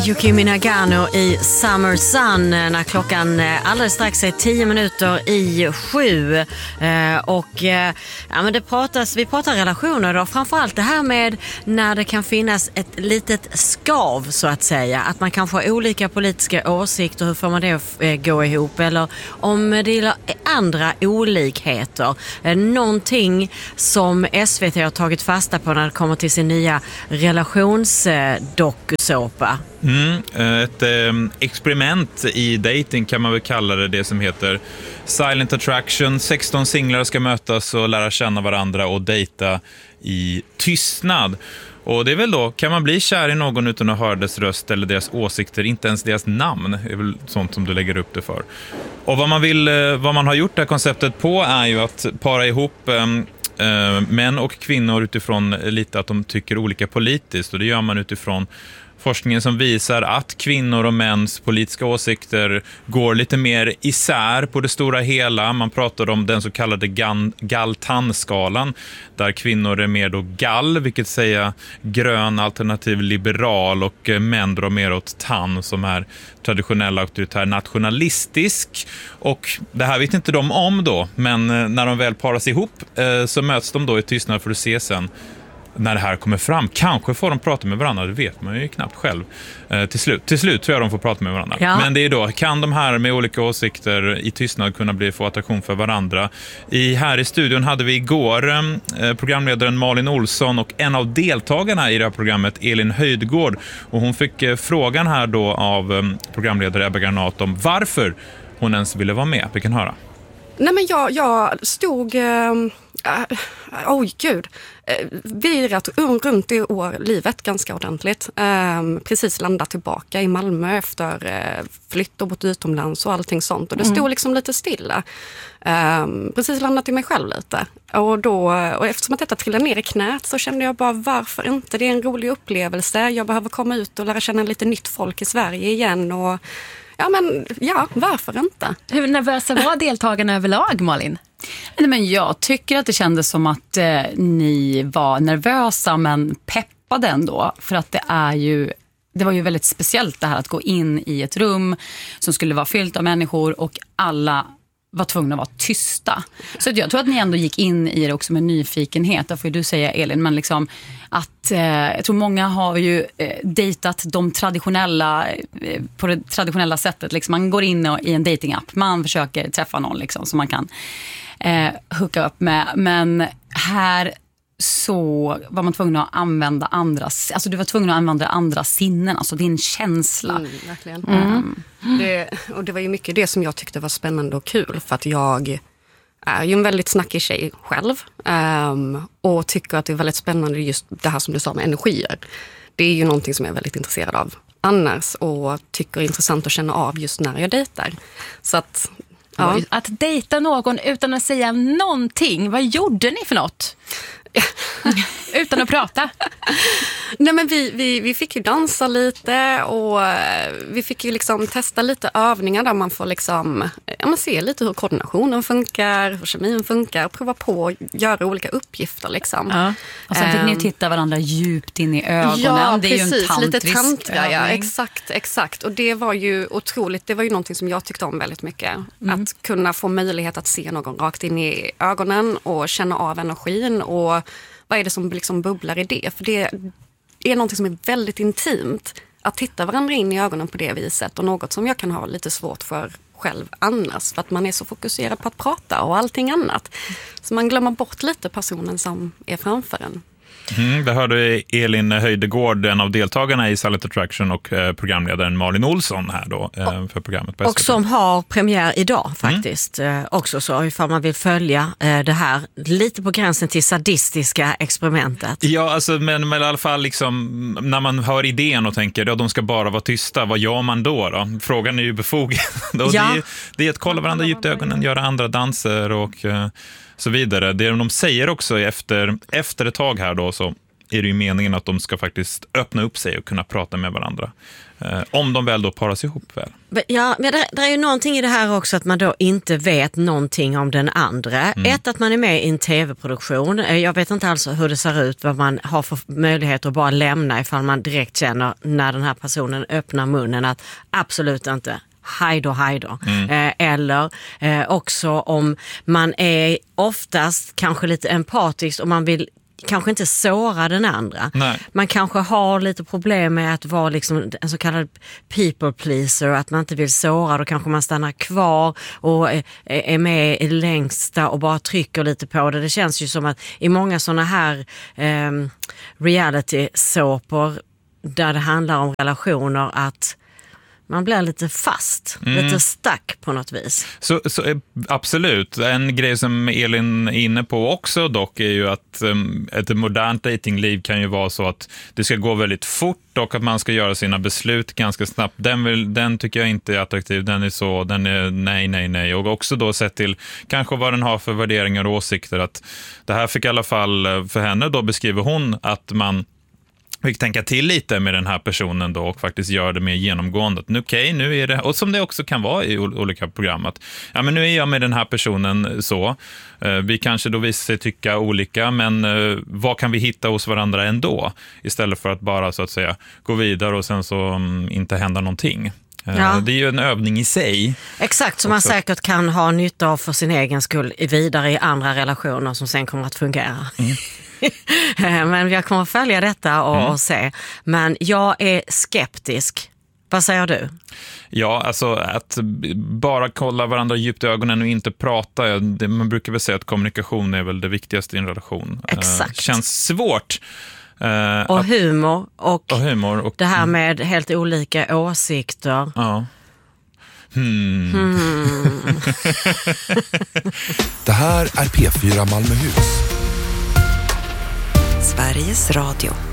Yuki Nagano i Summer Sun när klockan alldeles strax är 7:10. Vi pratar relationer och framförallt det här med när det kan finnas ett litet skav så att säga. Att man kanske har olika politiska åsikter, hur får man det att gå ihop? Eller om det är andra olikheter. Någonting som SVT har tagit fasta på när det kommer till sin nya relationsdokusåpa. Ett experiment i dating kan man väl kalla det som heter Silent Attraction. 16 singlar ska mötas och lära känna varandra och dejta i tystnad. Och det är väl då, kan man bli kär i någon utan att höra dess röst eller deras åsikter, inte ens deras namn, är väl sånt som du lägger upp det för. Och vad man har gjort det här konceptet på är ju att para ihop män och kvinnor utifrån lite att de tycker olika politiskt, och det gör man utifrån forskningen som visar att kvinnor och mäns politiska åsikter går lite mer isär på det stora hela. Man pratar om den så kallade Galtan-skalan, där kvinnor är mer då gall, vilket säger grön, alternativ, liberal, och män drar mer åt tan som är traditionell, auktoritär, nationalistisk. Och det här vet inte de om då, men när de väl paras ihop så möts de då i tystnad för att se sen när det här kommer fram. Kanske får de prata med varandra, det vet man ju knappt själv. Till slut tror jag de får prata med varandra. Ja. Men det är då, kan de här med olika åsikter i tystnad kunna få attraktion för varandra? Här i studion hade vi igår programledaren Malin Olsson och en av deltagarna i det här programmet, Elin Höjdegård. Och hon fick frågan här då av programledare Ebba Granat om varför hon ens ville vara med. Vi kan höra. Nej, men jag stod... virat runt i livet ganska ordentligt. Precis landat tillbaka i Malmö efter flytt och bort utomlands och allting sånt. Och det stod liksom lite stilla. Precis landat i mig själv lite. Och eftersom att detta trillade ner i knät så kände jag bara, varför inte? Det är en rolig upplevelse. Jag behöver komma ut och lära känna lite nytt folk i Sverige igen. Och varför inte? Hur nervösa var deltagarna överlag, Malin? Nej, men jag tycker att det kändes som att ni var nervösa men peppade ändå. För att det var ju väldigt speciellt det här att gå in i ett rum som skulle vara fyllt av människor och alla var tvungna att vara tysta. Så jag tror att ni ändå gick in i det också med nyfikenhet. Där får ju du säga, Elin, men liksom att jag tror många har ju dejtat de traditionella på det traditionella sättet. Liksom man går in i en datingapp, man försöker träffa någon liksom, som man kan hooka upp med. Men här så var man tvungen att använda du var tvungen att använda andra sinnen, alltså din känsla. Verkligen. Det var ju mycket det som jag tyckte var spännande och kul, för att jag är ju en väldigt snackig tjej själv och tycker att det är väldigt spännande just det här som du sa med energier. Det är ju någonting som jag är väldigt intresserad av annars och tycker är intressant att känna av just när jag dejtar. Så att Att dejta någon utan att säga någonting, vad gjorde ni för något? Utan att prata. Nej, men vi fick ju dansa lite och vi fick ju liksom testa lite övningar där man får liksom man ser lite hur koordinationen funkar, hur kemin funkar, och prova på att göra olika uppgifter liksom. Ja. Och sen fick ni titta varandra djupt in i ögonen. Ja, det är precis, ju en tantrisk lite tantra, ja, övning. exakt. Och det var ju otroligt, det var ju någonting som jag tyckte om väldigt mycket. Att kunna få möjlighet att se någon rakt in i ögonen och känna av energin och vad är det som liksom bubblar i det? För det är någonting som är väldigt intimt att titta varandra in i ögonen på det viset, och något som jag kan ha lite svårt för själv annars, för att man är så fokuserad på att prata och allting annat. Så man glömmer bort lite personen som är framför en. Där hörde Elin Höjdegård, en av deltagarna i Silent Attraction, och programledaren Malin Olsson här då för programmet på SVT. Och som har premiär idag faktiskt också, så ifall man vill följa det här lite på gränsen till sadistiska experimentet. Ja, alltså, men i alla fall liksom, när man hör idén och tänker att de ska bara vara tysta, vad gör man då? Frågan är ju befogad. Det är att kolla varandra djupt i ögonen, göra andra danser och så vidare. Det de säger också efter ett tag här då, så är det ju meningen att de ska faktiskt öppna upp sig och kunna prata med varandra. Om de väl då paras ihop väl. Ja, men det är ju någonting i det här också att man då inte vet någonting om den andra. Att man är med i en tv-produktion. Jag vet inte alls hur det ser ut, vad man har för möjlighet att bara lämna ifall man direkt känner när den här personen öppnar munnen att absolut inte. Hej då. Eller också om man är oftast kanske lite empatisk och man vill kanske inte såra den andra. Nej. Man kanske har lite problem med att vara liksom en så kallad people pleaser, att man inte vill såra, då kanske man stannar kvar och är med i längsta och bara trycker lite på det. Det känns ju som att i många sådana här reality-såpor där det handlar om relationer att man blir lite fast, lite stuck på något vis. Så absolut. En grej som Elin är inne på också dock är ju att ett modernt datingliv kan ju vara så att det ska gå väldigt fort och att man ska göra sina beslut ganska snabbt. Den tycker jag inte är attraktiv. Den är nej. Och också då sett till kanske vad den har för värderingar och åsikter. Att det här fick i alla fall för henne då beskriver hon att man fick tänka till lite med den här personen då och faktiskt göra det mer genomgående. Okej, nu är det, och som det också kan vara i olika program, att ja, men nu är jag med den här personen så. Vi kanske då visar sig tycka olika, men vad kan vi hitta hos varandra ändå? Istället för att bara så att säga gå vidare och sen så inte hända någonting. Ja. Det är ju en övning i sig. Exakt, som man säkert kan ha nytta av för sin egen skull vidare i andra relationer som sen kommer att fungera. Men jag kommer att följa detta och se. Men jag är skeptisk. Vad säger du? Ja, alltså att bara kolla varandra djupt i ögonen och inte prata. Man brukar väl säga att kommunikation är väl det viktigaste i en relation. Exakt. Känns svårt. Och humor. Och humor. Det här med helt olika åsikter. Ja. Det här är P4 Malmöhus. Sveriges Radio.